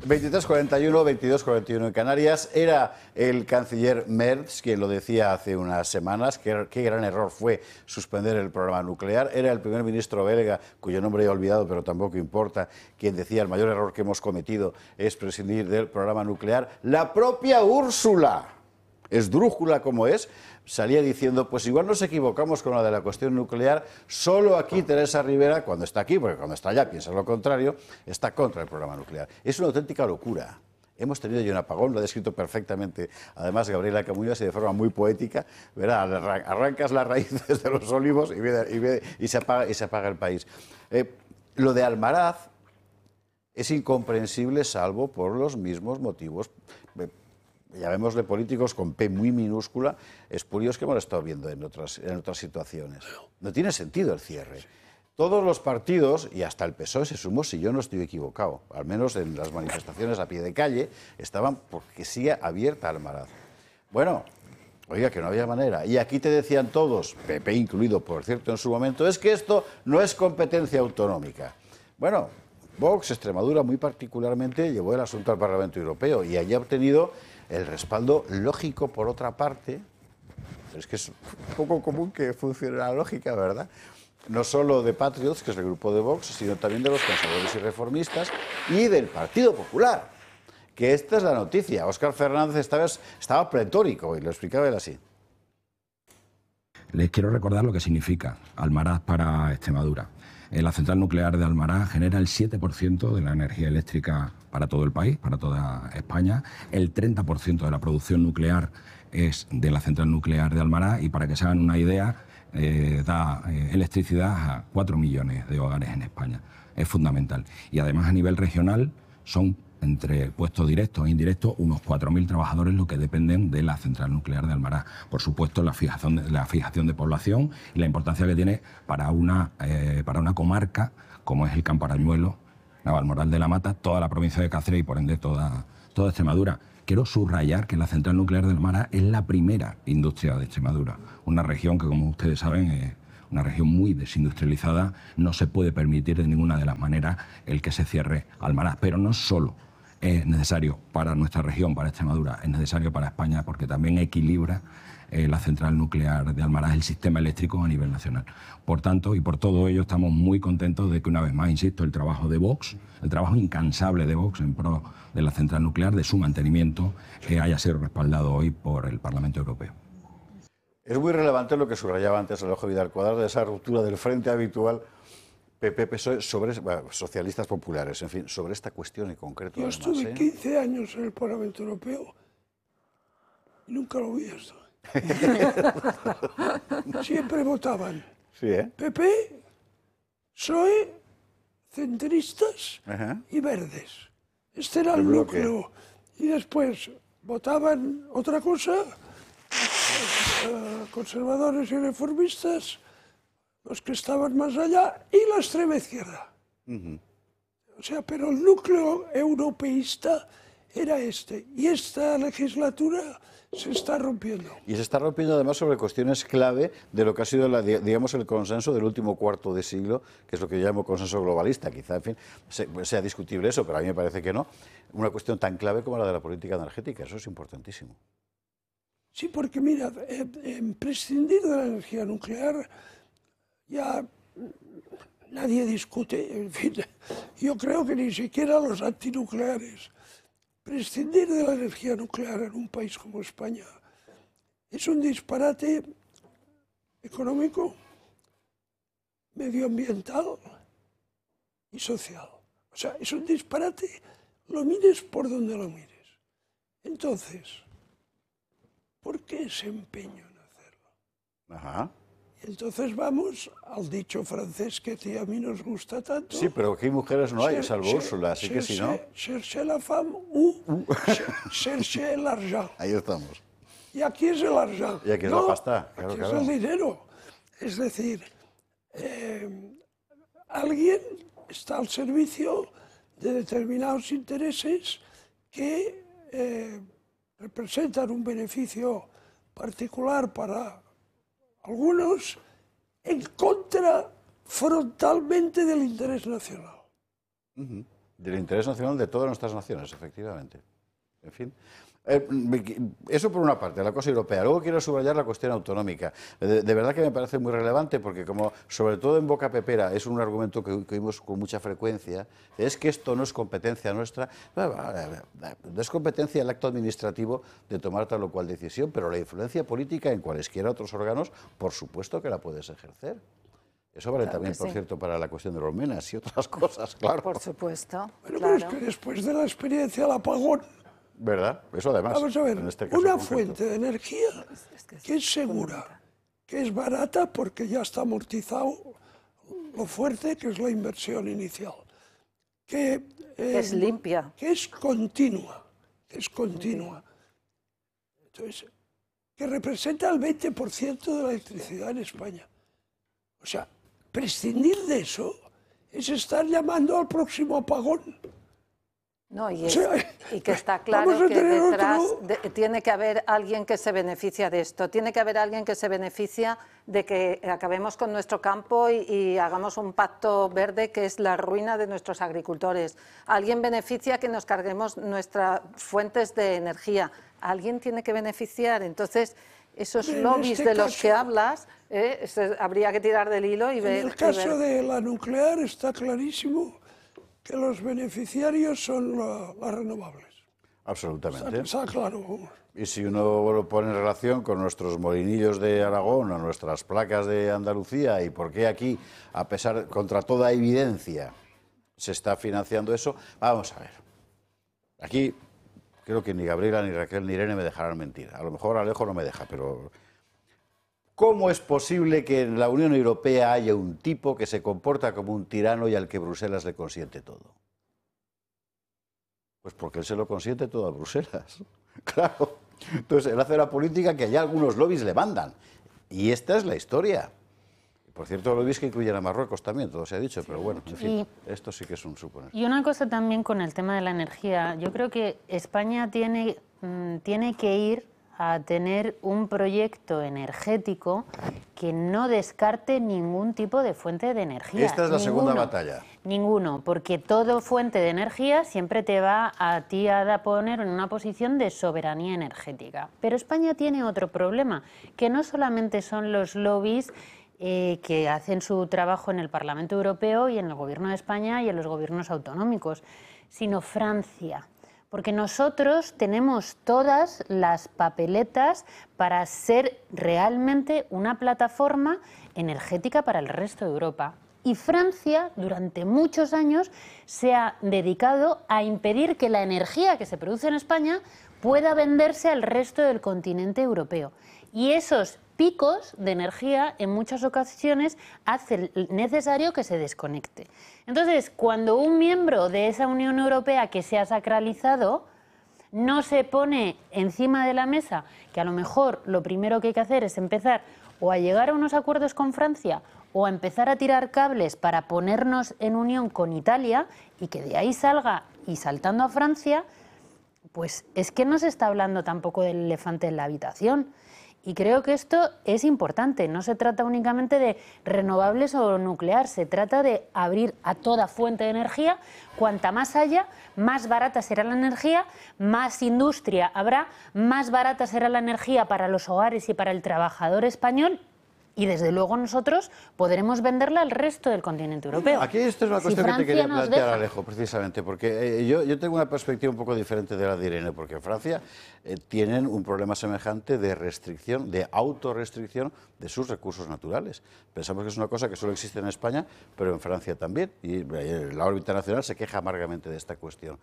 23:41, 22:41 en Canarias. Era el canciller Merz quien lo decía hace unas semanas, que qué gran error fue suspender el programa nuclear. Era el primer ministro belga, cuyo nombre he olvidado, pero tampoco importa, quien decía el mayor error que hemos cometido es prescindir del programa nuclear. La propia Úrsula, esdrújula como es, salía diciendo, pues igual nos equivocamos con la de la cuestión nuclear, solo aquí Teresa Rivera, cuando está aquí, porque cuando está allá piensa lo contrario, está contra el programa nuclear. Es una auténtica locura. Hemos tenido ya un apagón, lo ha descrito perfectamente, además, Gabriela Camuñas, y de forma muy poética, verá, arrancas las raíces de los olivos y se apaga el país. Lo de Almaraz es incomprensible salvo por los mismos motivos, llamémosle políticos con P muy minúscula, espurios que hemos estado viendo en otras situaciones. No tiene sentido el cierre. Todos los partidos, y hasta el PSOE se sumó, si yo no estoy equivocado, al menos en las manifestaciones a pie de calle, estaban porque siga abierta Almaraz. Bueno, oiga, que no había manera. Y aquí te decían todos, PP incluido, por cierto, en su momento, es que esto no es competencia autonómica. Bueno, Vox, Extremadura muy particularmente, llevó el asunto al Parlamento Europeo y allí ha obtenido el respaldo lógico, por otra parte, pero es que es poco común que funcione la lógica, ¿verdad? No solo de Patriots, que es el grupo de Vox, sino también de los conservadores y reformistas y del Partido Popular, que esta es la noticia. Óscar Fernández esta vez estaba pletórico y lo explicaba él así. Les quiero recordar lo que significa Almaraz para Extremadura. La central nuclear de Almaraz genera el 7% de la energía eléctrica para todo el país, para toda España. El 30% de la producción nuclear es de la central nuclear de Almaraz y, para que se hagan una idea, da electricidad a 4 millones de hogares en España. Es fundamental. Y además, a nivel regional, son, entre puestos directos e indirectos, unos 4.000 trabajadores los que dependen de la central nuclear de Almaraz. Por supuesto, la fijación de población y la importancia que tiene para una comarca como es el Camparañuelo, Navalmoral de la Mata, toda la provincia de Cáceres y, por ende, toda Extremadura. Quiero subrayar que la central nuclear de Almaraz es la primera industria de Extremadura, una región que, como ustedes saben, es una región muy desindustrializada. No se puede permitir de ninguna de las maneras el que se cierre Almaraz, pero no solo es necesario para nuestra región, para Extremadura, es necesario para España, porque también equilibra la central nuclear de Almaraz el sistema eléctrico a nivel nacional. Por tanto, y por todo ello, estamos muy contentos de que, una vez más, insisto, el trabajo de Vox, el trabajo incansable de Vox en pro de la central nuclear, de su mantenimiento, haya sido respaldado hoy por el Parlamento Europeo. Es muy relevante lo que subrayaba antes Alejo Vidal Quadras, de esa ruptura del frente habitual PP-PSOE sobre socialistas populares, en fin, sobre esta cuestión en concreto. Yo estuve 15 años en el Parlamento Europeo y nunca lo vi esto. Siempre votaban PP, PSOE, centristas y verdes. Este era el núcleo. Y después votaban otra cosa, conservadores y reformistas, los que estaban más allá, y la extrema izquierda. O sea, pero el núcleo europeísta era este. Y esta legislatura se está rompiendo. Y se está rompiendo además sobre cuestiones clave de lo que ha sido, digamos, el consenso del último cuarto de siglo, que es lo que yo llamo consenso globalista. Quizá, en fin, sea discutible eso, pero a mí me parece que no. Una cuestión tan clave como la de la política energética, eso es importantísimo. Sí, porque mira, prescindir de la energía nuclear ya nadie discute. En fin, yo creo que ni siquiera los antinucleares. Prescindir de la energía nuclear en un país como España es un disparate económico, medioambiental y social. O sea, es un disparate, lo mires por donde lo mires. Entonces, ¿por qué ese empeño en hacerlo? Entonces vamos al dicho francés que a mí nos gusta tanto. Sí, pero aquí mujeres no hay, salvo Úrsula, así que si no... Cherchez la femme ou cherchez l'argent. Ahí estamos. Y aquí es el argent. Y aquí es la pasta. Claro, aquí es el dinero. Es decir, alguien está al servicio de determinados intereses que representan un beneficio particular para algunos en contra frontalmente del interés nacional. Del interés nacional de todas nuestras naciones, efectivamente. En fin. Eso por una parte, la cosa europea. Luego quiero subrayar la cuestión autonómica. De verdad que me parece muy relevante porque, como sobre todo en boca pepera, es un argumento que oímos con mucha frecuencia, es que esto no es competencia nuestra, no es competencia del acto administrativo de tomar tal o cual decisión, pero la influencia política en cualesquiera otros órganos, por supuesto que la puedes ejercer. Eso vale Claro también, que por sí. cierto, para la cuestión de los menas y otras cosas, claro. Por supuesto. Bueno, claro. pero es que después de la experiencia del apagón, ¿Verdad? Eso además. vamos a ver, en este caso una concreto. fuente de energía que es segura, que es barata porque ya está amortizado lo fuerte que es la inversión inicial, que Es limpia. que es continua, Entonces, que representa el 20% de la electricidad en España. O sea, prescindir de eso es estar llamando al próximo apagón. No, y, O sea, y que está vamos claro a que tener detrás otro- tiene que haber alguien que se beneficia de esto, tiene que haber alguien que se beneficia de que acabemos con nuestro campo y hagamos un pacto verde que es la ruina de nuestros agricultores. Alguien beneficia que nos carguemos nuestras fuentes de energía, alguien tiene que beneficiar. Entonces, esos En lobbies este de los que caso- hablas, habría que tirar del hilo y ver. En el caso de la nuclear está clarísimo que los beneficiarios son las renovables. Absolutamente. Está claro. Y si uno lo pone en relación con nuestros molinillos de Aragón o nuestras placas de Andalucía y por qué aquí, a pesar, contra toda evidencia, se está financiando eso, vamos a ver. Aquí creo que ni Gabriela, ni Raquel, ni Irene me dejarán mentir. A lo mejor Alejo no me deja, pero ¿cómo es posible que en la Unión Europea haya un tipo que se comporta como un tirano y al que Bruselas le consiente todo? Pues porque él se lo consiente todo a Bruselas. Claro. Entonces, él hace la política que allá algunos lobbies le mandan. Y esta es la historia. Por cierto, lobbies que incluyen a Marruecos también, todo se ha dicho, pero bueno, en fin, esto sí que es un suponer. Y una cosa también con el tema de la energía. Yo creo que España tiene que ir a tener un proyecto energético que no descarte ningún tipo de fuente de energía. Esta es la segunda batalla. Ninguno, porque toda fuente de energía siempre te va a ti a poner en una posición de soberanía energética. Pero España tiene otro problema, que no solamente son los lobbies que hacen su trabajo en el Parlamento Europeo y en el Gobierno de España y en los gobiernos autonómicos, sino Francia. Porque nosotros tenemos todas las papeletas para ser realmente una plataforma energética para el resto de Europa. Y Francia, durante muchos años, se ha dedicado a impedir que la energía que se produce en España pueda venderse al resto del continente europeo. Y esos picos de energía en muchas ocasiones hacen necesario que se desconecte. Entonces, cuando un miembro de esa Unión Europea que se ha sacralizado no se pone encima de la mesa, que a lo mejor lo primero que hay que hacer es empezar o a llegar a unos acuerdos con Francia o a empezar a tirar cables para ponernos en unión con Italia y que de ahí salga y saltando a Francia, pues es que no se está hablando tampoco del elefante en la habitación. Y creo que esto es importante, no se trata únicamente de renovables o nuclear, se trata de abrir a toda fuente de energía, cuanta más haya, más barata será la energía, más industria habrá, más barata será la energía para los hogares y para el trabajador español y desde luego nosotros podremos venderla al resto del continente europeo. Aquí esto es una Si cuestión que te Francia quería nos plantear, deja. Alejo, precisamente, porque yo tengo una perspectiva un poco diferente de la de Irene, porque en Francia tienen un problema semejante de restricción, de autorrestricción de sus recursos naturales. Pensamos que es una cosa que solo existe en España, pero en Francia también, y la órbita nacional se queja amargamente de esta cuestión.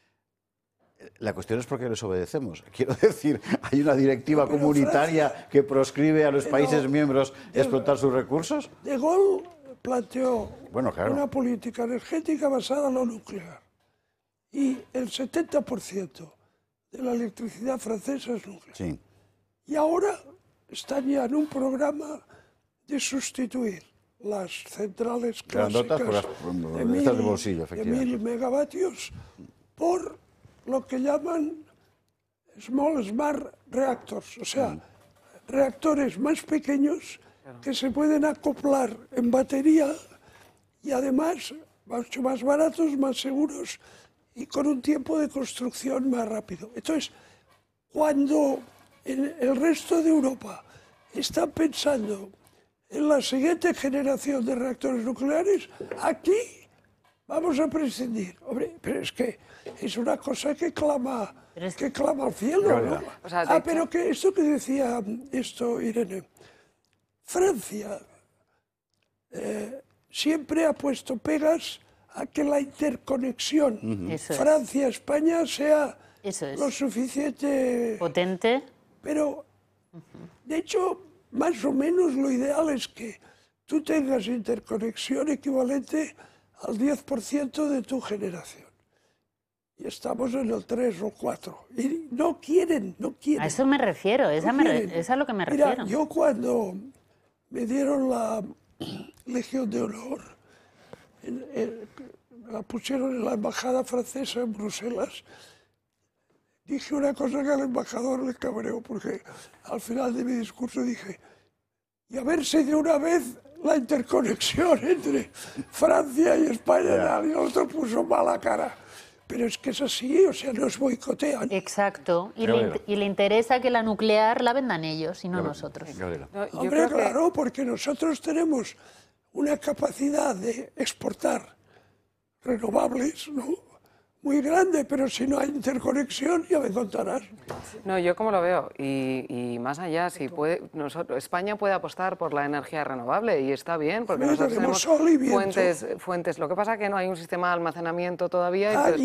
La cuestión es por qué les obedecemos. Quiero decir, hay una directiva Pero comunitaria Francia- que proscribe a los Pero- países miembros explotar sus recursos. De Gaulle planteó Bueno, claro. una política energética basada en lo nuclear. Y el 70% de la electricidad francesa es nuclear. Sí. Y ahora están ya en un programa de sustituir las centrales Grandotas clásicas por las- estas de bolsillo, efectivamente. 1000 megavatios por lo que llaman Small Smart Reactors, o sea, reactores más pequeños que se pueden acoplar en batería y además mucho más baratos, más seguros y con un tiempo de construcción más rápido. Entonces, cuando en el resto de Europa están pensando en la siguiente generación de reactores nucleares, aquí vamos a prescindir. Hombre, pero es que es una cosa que clama al cielo, ¿no? O sea, pero que esto que decía Irene, Francia siempre ha puesto pegas a que la interconexión Francia-España sea lo suficiente potente. Pero, de hecho, más o menos lo ideal es que tú tengas interconexión equivalente al 10% de tu generación. Y estamos en el 3 o 4. Y no quieren. A eso me refiero, es a lo que me refiero. Mira, yo cuando me dieron la Legión de Honor, la pusieron en la embajada francesa en Bruselas, dije una cosa que al embajador le cabreó, porque al final de mi discurso dije, y a ver si de una vez la interconexión entre Francia y España, y el otro puso mala cara. Pero es que es así, o sea, nos boicotean. Exacto, y le interesa que la nuclear la vendan ellos y no nosotros. Hombre, claro, porque nosotros tenemos una capacidad de exportar renovables, ¿no?, muy grande, pero si no hay interconexión, ya me contarás. No, yo como lo veo, y más allá, si puede, España puede apostar por la energía renovable y está bien, porque nosotros tenemos fuentes. Lo que pasa es que no hay un sistema de almacenamiento todavía.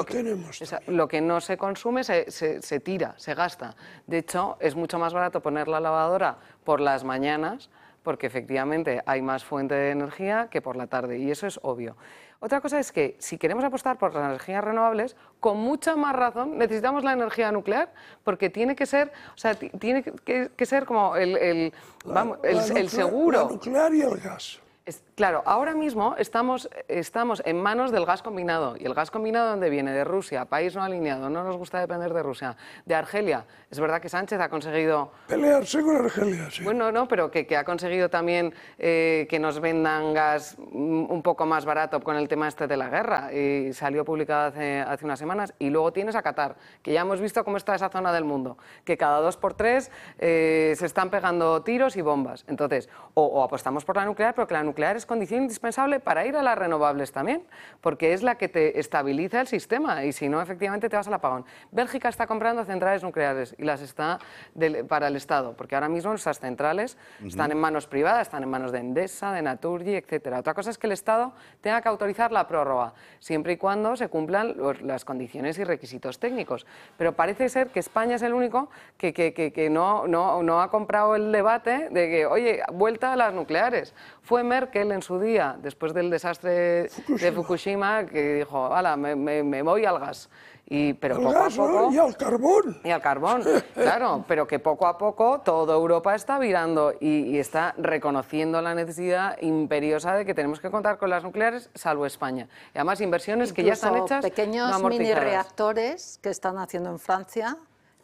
Lo que no se consume se tira, se gasta. De hecho, es mucho más barato poner la lavadora por las mañanas, porque efectivamente hay más fuente de energía que por la tarde, y eso es obvio. Otra cosa es que si queremos apostar por las energías renovables, con mucha más razón necesitamos la energía nuclear, porque tiene que ser, o sea, tiene que ser como el seguro. La nuclear y el gas. Claro, ahora mismo estamos en manos del gas combinado. ¿Y el gas combinado dónde viene? De Rusia, país no alineado, no nos gusta depender de Rusia. De Argelia, es verdad que Sánchez ha conseguido... Pelearse con Argelia, sí. Bueno, no, pero que ha conseguido también que nos vendan gas un poco más barato con el tema este de la guerra. Y salió publicado hace unas semanas. Y luego tienes a Qatar, que ya hemos visto cómo está esa zona del mundo, que cada 2 por 3 se están pegando tiros y bombas. Entonces, o apostamos por la nuclear, pero que la nuclear es condición indispensable para ir a las renovables también, porque es la que te estabiliza el sistema, y si no, efectivamente te vas al apagón. Bélgica está comprando centrales nucleares y las está para el Estado, porque ahora mismo nuestras centrales están en manos privadas, están en manos de Endesa, de Naturgy, etcétera. Otra cosa es que el Estado tenga que autorizar la prórroga, siempre y cuando se cumplan las condiciones y requisitos técnicos. Pero parece ser que España es el único que no ha comprado el debate de que, oye, vuelta a las nucleares. Fue Merkel en su día, después del desastre de Fukushima, que dijo, hala, me voy al gas. Pero poco a poco... Y al carbón. Y al carbón, claro, pero que poco a poco toda Europa está virando y está reconociendo la necesidad imperiosa de que tenemos que contar con las nucleares, salvo España. Y además inversiones que ya están hechas, pequeños mini reactores que están haciendo en Francia,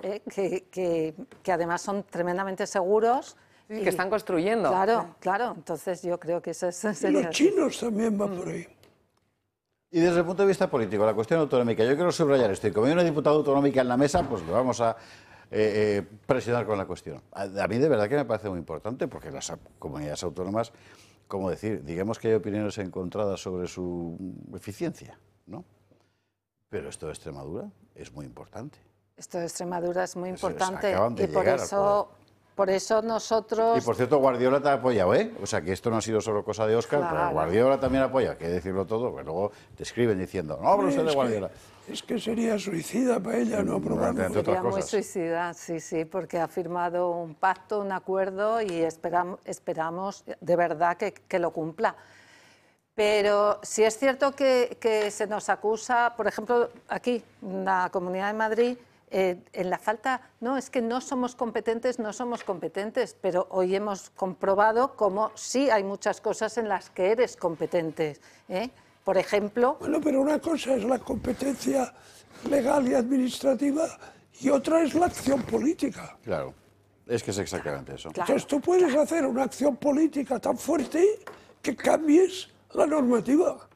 que además son tremendamente seguros. Y que están construyendo. Claro, entonces yo creo que eso sería... Y los chinos también van por ahí. Y desde el punto de vista político, la cuestión autonómica, yo quiero subrayar esto, y como hay una diputada autonómica en la mesa, pues le vamos a presionar con la cuestión. A mí de verdad que me parece muy importante, porque las comunidades autónomas, ¿cómo decir? Digamos que hay opiniones encontradas sobre su eficiencia, ¿no? Pero esto de Extremadura es muy importante. Esto de Extremadura es muy importante, y por eso nosotros... Y por cierto, Guardiola te ha apoyado, ¿eh? O sea, que esto no ha sido solo cosa de Óscar, pero Guardiola también apoya, hay que decirlo todo, porque luego te escriben diciendo, no, pero usted de Guardiola. Es que sería suicida para ella no aprobarlo. Sería muy suicida, sí, porque ha firmado un pacto, un acuerdo, y esperamos de verdad que lo cumpla. Pero sí es cierto que se nos acusa, por ejemplo, aquí, en la Comunidad de Madrid, en la falta, no, es que no somos competentes, pero hoy hemos comprobado cómo sí hay muchas cosas en las que eres competente. Por ejemplo... Bueno, pero una cosa es la competencia legal y administrativa y otra es la acción política. Claro, es que es exactamente eso. Entonces tú puedes hacer una acción política tan fuerte que cambies la normativa.